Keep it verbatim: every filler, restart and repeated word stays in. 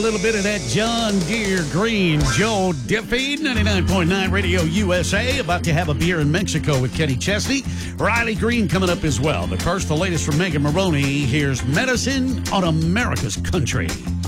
A little bit of that John Deere Green. Joe Diffie, ninety-nine point nine Radio U S A, about to have a beer in Mexico with Kenny Chesney. Riley Green coming up as well. But first, the latest from Megan Maroney. Here's Medicine on America's Country.